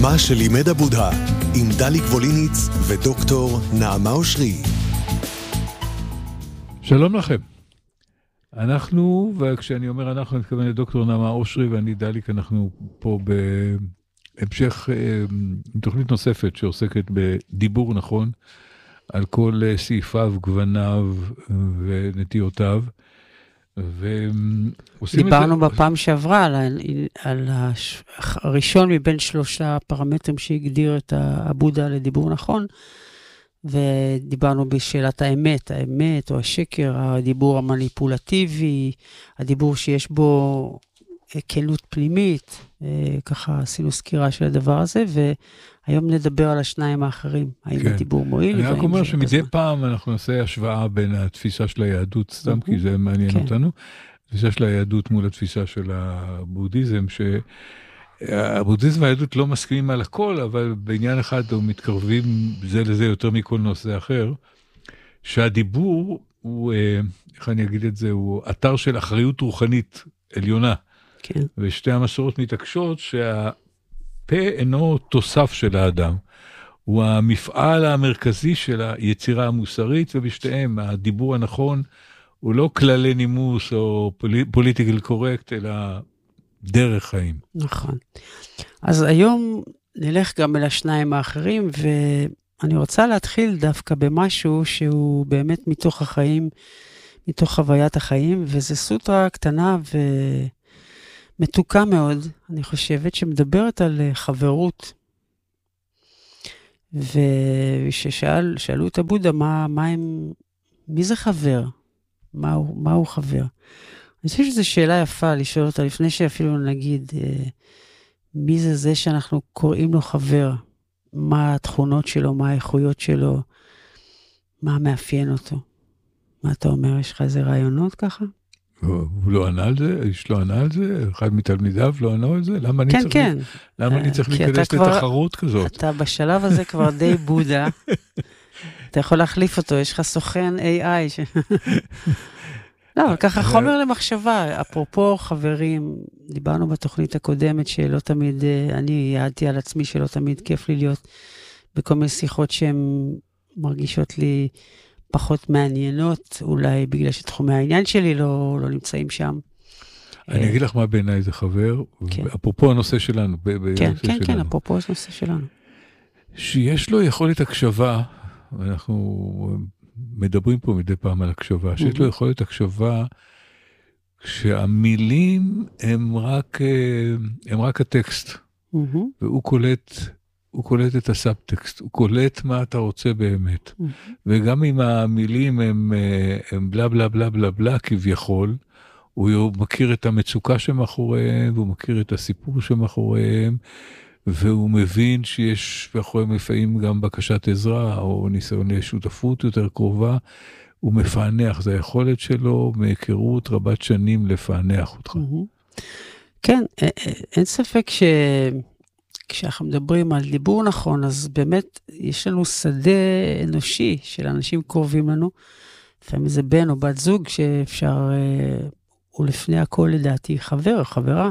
מה שלימד הבודה, עם דליק ווליניץ ודוקטור נעמה אושרי. שלום לכם. אנחנו, וכשאני אומר אנחנו, אני מתכוון לדוקטור נעמה אושרי ואני דליק, אנחנו פה בהמשך תוכנית נוספת שעוסקת בדיבור נכון, על כל סעיפיו, גווניו ונטיותיו. דיברנו בפעם שעברה על הראשון מבין 3 פרמטרים שהגדיר את הבודה לדיבור נכון, ודיברנו בשאלת האמת או השקר, הדיבור המניפולטיבי, הדיבור שיש בו כנות פנימית, ככה עשינו סקירה של הדבר הזה, והיום נדבר על השניים האחרים, האם הדיבור מועיל. אני רק אומר שמדי פעם אנחנו נעשה השוואה בין התפיסה של היהדות, סתם כי זה מעניין אותנו, התפיסה של היהדות מול התפיסה של הבודהיזם, שהבודהיזם והיהדות לא מסכימים על הכל, אבל בעניין אחד הם מתקרבים זה לזה יותר מכל נושא אחר, שהדיבור הוא, איך אני אגיד את זה, הוא אתר של אחריות רוחנית עליונה. כן. ושתי המסורות מתעקשות שהפה אינו תוסף של האדם, הוא המפעל המרכזי של היצירה המוסרית, ובשתיהם הדיבור הנכון הוא לא כללי נימוס או פוליטיקל קורקט, אלא דרך חיים. נכון. אז היום נלך גם אל השניים האחרים, ואני רוצה להתחיל דווקא במשהו שהוא באמת מתוך החיים, מתוך חוויית החיים, וזה סוטרה קטנה מתוקה מאוד, אני חושבת, שמדברת על חברות. וששאלו את הבודה, מי זה חבר? מהו חבר? אני חושב שזו שאלה יפה לשאול אותה, לפני שאפילו נגיד, מי זה שאנחנו קוראים לו חבר? מה התכונות שלו, מה האיכויות שלו, מה מאפיין אותו? מה אתה אומר? יש לך איזה רעיונות ככה? הוא לא ענה על זה? איש לא ענה על זה? אחד מתלמידיו לא ענה על זה? למה אני צריך להיכנס לתחרות כזאת? אתה בשלב הזה כבר די בודה. אתה יכול להחליף אותו, יש לך סוכן AI. לא, ככה חומר למחשבה. אפרופו חברים, דיברנו בתוכנית הקודמת שלא תמיד, אני יעדתי על עצמי שלא תמיד כיף לי להיות בכל מיני שיחות שהן מרגישות לי פחות מעניינות, אולי בגלל שתחומי העניין שלי לא נמצאים שם. אני אגיד לך מה בעיניי זה חבר, אפרופו הנושא שלנו. כן, אפרופו הנושא שלנו. שיש לו יכולת הקשבה, אנחנו מדברים פה מדי פעם על הקשבה, שיש לו יכולת הקשבה, שהמילים הם רק הטקסט, והוא קולט את הסאבטקסט, הוא קולט מה אתה רוצה באמת. וגם אם המילים הם בלה בלה בלה בלה בלה כביכול, הוא מכיר את המצוקה שמאחוריהם, והוא מכיר את הסיפור שמאחוריהם, והוא מבין שיש מאחוריהם לפעמים גם בקשת עזרה, או ניסיון לשותפות יותר קרובה, הוא מפענח, זה היכולת שלו מהיכרות רבת שנים לפענח אותך. כן, אין ספק כשאנחנו מדברים על דיבור נכון, אז באמת יש לנו שדה אנושי של אנשים קרובים לנו, לפעמים זה בן או בת זוג שאפשר, ולפני הכל לדעתי חבר, חברה,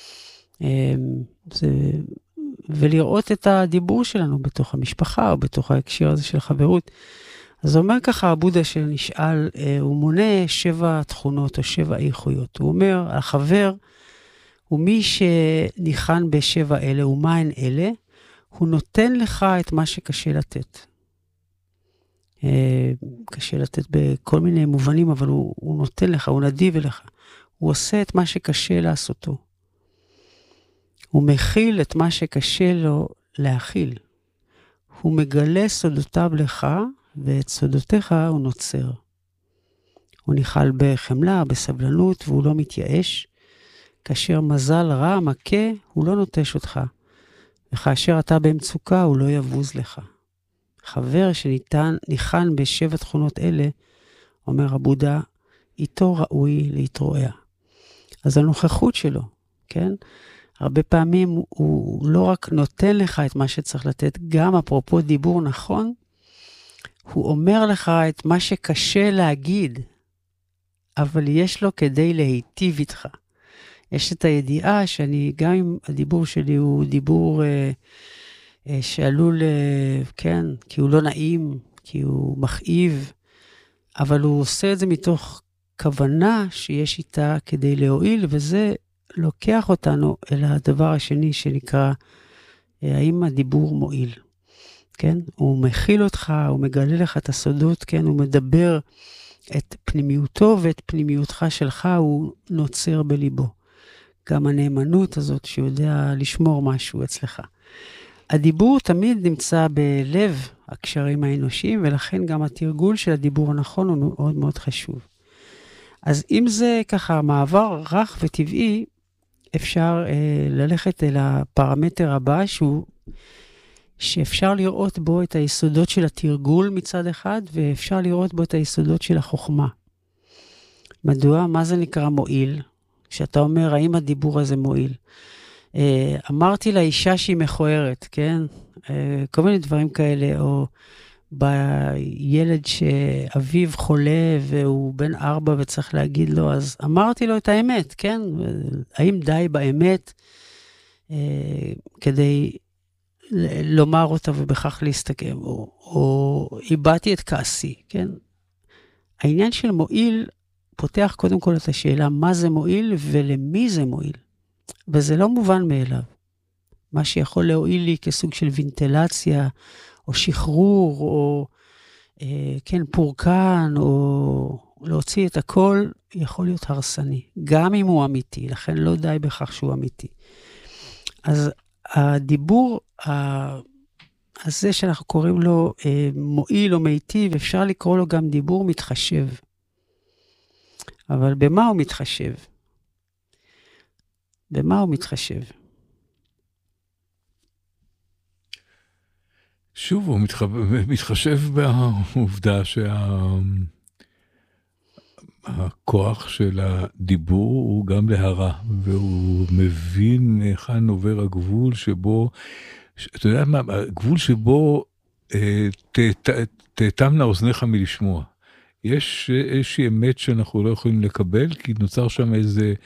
ולראות את הדיבור שלנו בתוך המשפחה, או בתוך ההקשר הזה של חברות. אז הוא אומר ככה, הבודה שנשאל, הוא מונה 7 תכונות או 7 איכויות. הוא אומר, החבר הוא מי שניחן ב7 אלה, ומה הן אלה? הוא נותן לך את מה שקשה לתת. קשה לתת בכל מיני מובנים, אבל הוא נותן לך, הוא נדיב אליך. הוא עושה את מה שקשה לעשותו. הוא מכיל את מה שקשה לו להכיל. הוא מגלה סודותיו לך, ואת סודותיך הוא נוצר. הוא ניחל בחמלה, בסבלנות, והוא לא מתייאש. כאשר מזל רע מכה, הוא לא נוטש אותך. וכאשר אתה במצוקה, הוא לא יבוז לך. חבר שניחן ב7 תכונות אלה, אומר הבודה, איתו ראוי להתרועע. אז הנוכחות שלו, כן? הרבה פעמים הוא לא רק נותן לך את מה שצריך לתת, גם אפרופו דיבור נכון, הוא אומר לך את מה שקשה להגיד, אבל יש לו כדי להיטיב איתך. יש את הידיעה שאני, גם אם הדיבור שלי הוא דיבור שעלול, כן, כי הוא לא נעים, כי הוא מכאיב, אבל הוא עושה את זה מתוך כוונה שיש איתה כדי להועיל, וזה לוקח אותנו אל הדבר השני שנקרא, האם הדיבור מועיל, כן? הוא מכיל אותך, הוא מגלה לך את הסודות, כן? הוא מדבר את פנימיותו ואת פנימיותך שלך, הוא נוצר בליבו. גם הנאמנות הזאת שיודע לשמור משהו אצלך. הדיבור תמיד נמצא בלב הקשרים האנושיים, ולכן גם התרגול של הדיבור הנכון הוא מאוד מאוד חשוב. אז אם זה ככה מעבר רך וטבעי, אפשר ללכת אל הפרמטר הבא, שאפשר לראות בו את היסודות של התרגול מצד אחד, ואפשר לראות בו את היסודות של החוכמה. מדוע? מה זה נקרא מועיל? כשאתה אומר, האם הדיבור הזה מועיל? אמרתי לאישה שהיא מכוערת, כן? כל מיני דברים כאלה, או בילד שאביו חולה והוא בן 4 וצריך להגיד לו, אז אמרתי לו את האמת, כן? האם די באמת כדי לומר אותה ובכך להסתכם, או איבדתי את כעסי, כן? העניין של מועיל פותח קודם כל את השאלה מה זה מועיל ולמי זה מועיל. וזה לא מובן מאליו. מה שיכול להועיל לי כסוג של וינטלציה, או שחרור, או כן, פורקן, או להוציא את הכל, יכול להיות הרסני. גם אם הוא אמיתי, לכן לא די בכך שהוא אמיתי. אז הדיבור הזה שאנחנו קוראים לו מועיל או מיטיב, אפשר לקרוא לו גם דיבור מתחשב. אבל במה הוא מתחשב? במה הוא מתחשב? שוב, הוא מתחשב בעובדה שהכוח של הדיבור הוא גם להרע, והוא מבין היכן עובר הגבול שבו, אתה יודע מה, הגבול שבו תאטמנה אוזניך מלשמוע. יש איזושהי אמת שאנחנו לא יכולים לקבל, כי נוצר שם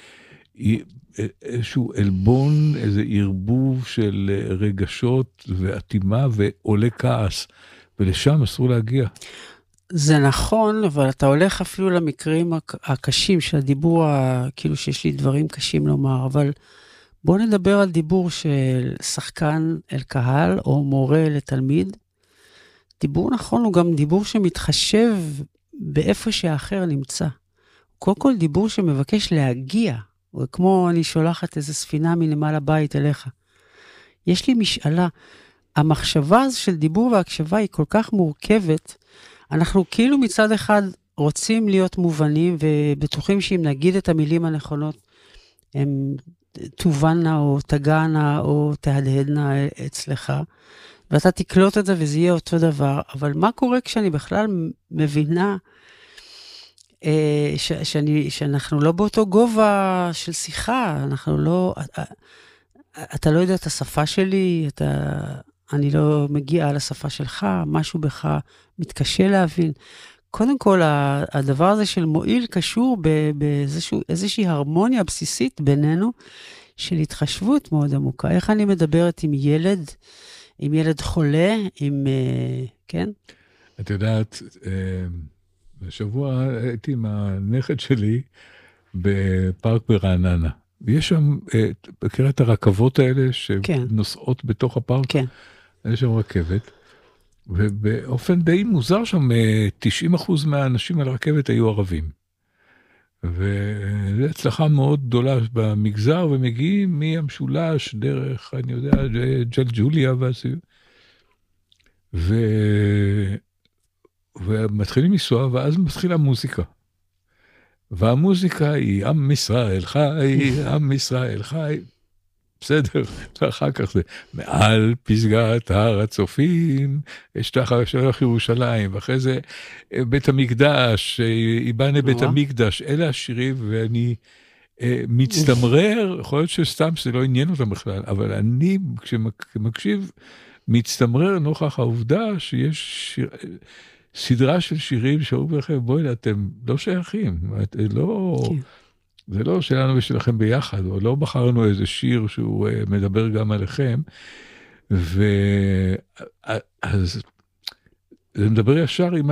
איזשהו אלבון, איזה ערבוב של רגשות ואטימה ועולה כעס, ולשם אסור להגיע. זה נכון, אבל אתה הולך אפילו למקרים הקשים של הדיבור, כאילו שיש לי דברים קשים לומר, אבל בוא נדבר על דיבור של שחקן אל קהל, או מורה לתלמיד. דיבור נכון הוא גם דיבור שמתחשב באיפה שהאחר נמצא. קודם כל דיבור שמבקש להגיע, כמו אני שולחת איזו ספינה מנמל הבית אליך. יש לי משאלה. המחשבה של דיבור והקשבה היא כל כך מורכבת, אנחנו כאילו מצד אחד רוצים להיות מובנים, ובטוחים שאם נגיד את המילים הנכונות, הם תובנה או תגענה או תהדהדנה אצלך, ואתה תקלוט את זה וזה יהיה אותו דבר. אבל מה קורה כשאני בכלל מבינה שאנחנו לא באותו גובה של שיחה, אנחנו לא, אתה לא יודע את השפה שלי, אני לא מגיע על השפה שלך, משהו בך מתקשה להבין. קודם כל, הדבר הזה של מועיל קשור באיזושהי הרמוניה בסיסית בינינו, של התחשבות מאוד עמוקה. איך אני מדברת עם ילד חולה, כן? את יודעת, בשבוע הייתי עם הנכד שלי בפארק ברעננה. ויש שם, מכירה את הרכבות האלה שנוסעות בתוך הפארק? כן. יש שם רכבת, ובאופן די מוזר שם, 90% מהאנשים על הרכבת היו ערבים. וזו הצלחה מאוד גדולה במגזר, ומגיעים מהמשולש דרך, אני יודע, ג'לג'וליה והסביב. ומתחילים לנסוע, ואז מתחילה מוזיקה. והמוזיקה היא עם ישראל חי, עם ישראל חי. בסדר, ואחר כך זה, מעל פסגת הר הצופים, שלח ירושלים, ואחרי זה בית המקדש, איבנה בית המקדש, אלה השירים, ואני מצטמרר, יכול להיות שסתם זה לא עניין אותם בכלל, אבל אני, כשמקשיב, מצטמרר נוכח העובדה שיש סדרה של שירים שאומרים לכם, בואי, אתם לא שייכים, זה לא שלנו ושלכם ביחד, או לא בחרנו איזה שיר שהוא מדבר גם עליכם, אז זה מדבר ישר עם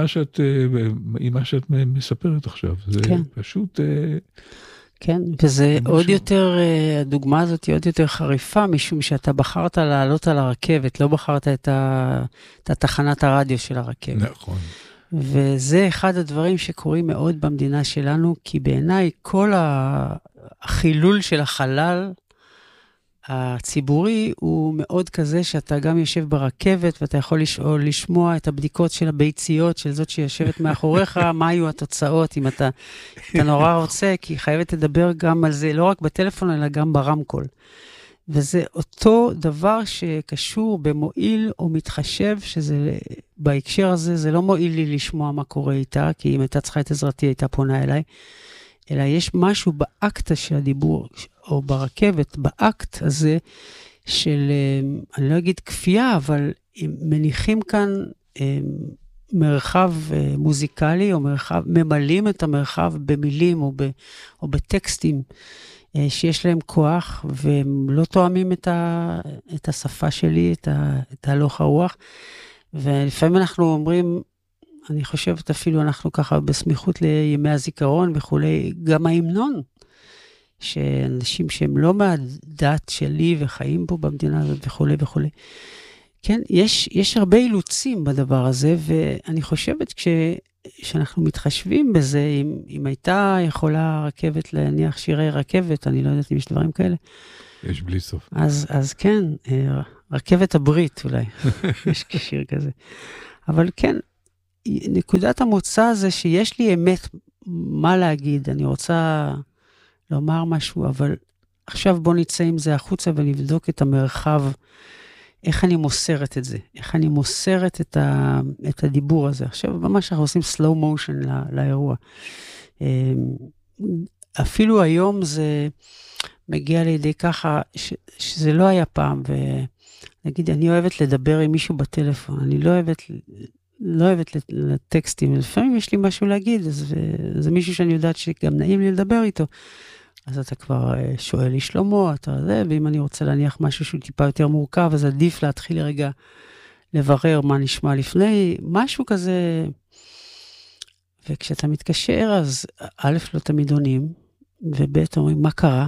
מה שאת מספרת עכשיו. זה פשוט... כן, וזה עוד יותר, הדוגמה הזאת היא עוד יותר חריפה, משום שאתה בחרת לעלות על הרכבת, לא בחרת את התחנת הרדיו של הרכבת. נכון. וזה אחד הדברים שקורים מאוד במדינה שלנו, כי בעיניי כל החילול של החלל הציבורי הוא מאוד כזה שאתה גם יושב ברכבת, ואתה יכול לשמוע את הבדיקות של הביציות, של זאת שיושבת מאחוריך, מה היו התוצאות, אם אתה נורא רוצה, כי חייבת לדבר גם על זה, לא רק בטלפון, אלא גם ברמקול. וזה אותו דבר שקשור במועיל או מתחשב, שזה בהקשר הזה, זה לא מועיל לי לשמוע מה קורה איתה, כי אם הייתה צריכה את עזרתי, הייתה פונה אליי, אלא יש משהו באקט של הדיבור, או ברכבת, באקט הזה של, אני לא אגיד כפייה, אבל מניחים כאן מרחב מוזיקלי, או ממלאים את המרחב במילים או בטקסטים, שיש להם כוח, והם לא תואמים את השפה שלי, את הלוך הרוח, ולפעמים אנחנו אומרים, אני חושבת אפילו אנחנו ככה בסמיכות לימי הזיכרון וכולי, גם ההמנון, שאנשים שהם לא מהדת שלי וחיים פה במדינה הזאת וכולי וכולי. כן, יש הרבה אילוצים בדבר הזה, ואני חושבת שאנחנו מתחשבים בזה, אם הייתה יכולה רכבת להניח שירי רכבת, אני לא יודעת אם יש דברים כאלה. יש בלי סוף. אז כן, רכבת הברית אולי, יש שיר כזה. אבל כן, נקודת המוצא זה שיש לי אמת מה להגיד, אני רוצה לומר משהו, אבל עכשיו בוא נצא עם זה החוצה ונבדוק את המרחב, איך אני מוסרת את זה, איך אני מוסרת את הדיבור הזה. עכשיו ממש אנחנו עושים slow motion לאירוע. אפילו היום זה מגיע לידי ככה, שזה לא היה פעם, ונגיד, אני אוהבת לדבר עם מישהו בטלפון, אני לא אוהבת לטקסטים, לפעמים יש לי משהו להגיד, אז זה מישהו שאני יודעת שגם נעים לי לדבר איתו, אז אתה כבר שואל לי שלמה, ואם אני רוצה להניח משהו שהוא טיפה יותר מורכב, אז עדיף להתחיל רגע לברר מה נשמע לפני, משהו כזה, וכשאתה מתקשר, אז א' לא תמיד עונים, וב' אומרים, מה קרה?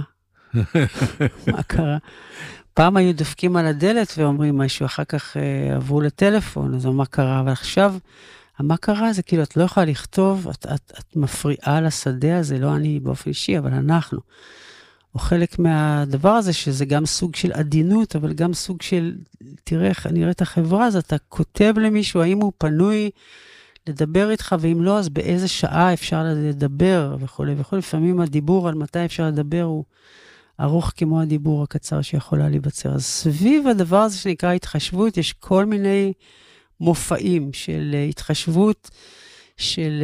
מה קרה? פעם היו דופקים על הדלת ואומרים משהו, אחר כך עברו לטלפון, אז מה קרה? אבל עכשיו, מה קרה? זה כאילו, את לא יכולה לכתוב, את מפריעה לשדה הזה, לא אני באופן אישי, אבל אנחנו. או חלק מהדבר הזה, שזה גם סוג של עדינות, אבל גם סוג של, תראה איך נראית החברה, אז אתה כותב למישהו, האם הוא פנוי לדבר איתך, ואם לא, אז באיזה שעה אפשר לדבר, וכו' וכו'. לפעמים הדיבור על מתי אפשר לדבר הוא ארוך כמו הדיבור הקצר שיכולה להיווצר. אז סביב הדבר הזה שנקרא התחשבות, יש כל מיני מופעים של התחשבות, של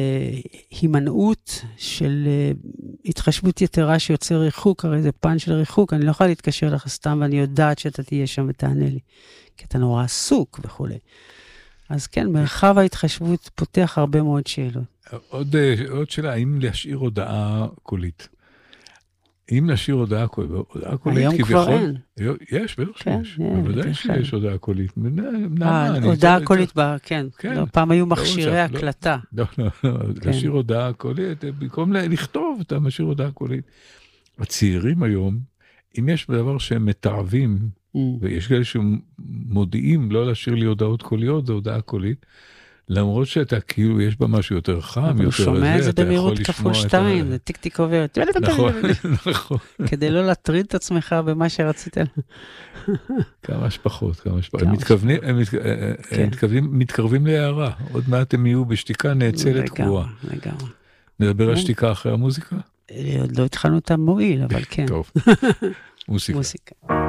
הימנעות, של התחשבות יתרה שיוצר ריחוק, הרי זה פן של ריחוק, אני לא יכולה להתקשר לך סתם, ואני יודעת שאתה תהיה שם ותענה לי, כי אתה נורא עסוק וכו'. אז כן, מרחב ההתחשבות פותח הרבה מאוד שאלות. עוד שאלה, האם להשאיר הודעה קולית? אם נשאיר הודעה קולית, היום כבר אין. יש, בטח שיש. בוודאי שיש הודעה קולית. הודעה קולית, כן. פעם היו מכשירי הקלטה. לא, להשאיר הודעה קולית, במקום לכתוב, אתה משאיר הודעה קולית. הצעירים היום, אם יש דבר שהם מתעבים, ויש כאלה שמודיעים לא להשאיר לי הודעות קוליות, זה הודעה קולית, למרות שאתה כאילו, יש בה משהו יותר חם, יותר הוא שומע את זה במהירות כפול 2, זה טיק טיק עובר. נכון, נכון. כדי לא להטריד את עצמך במה שרצית. כמה שפחות. הם מתקרבים להערה, עוד מעט הם יהיו בשתיקה נאצלת קבועה. לגמרי. נדבר על שתיקה אחרי המוזיקה? עוד לא התחלנו את המועיל, אבל כן. טוב, מוסיקה.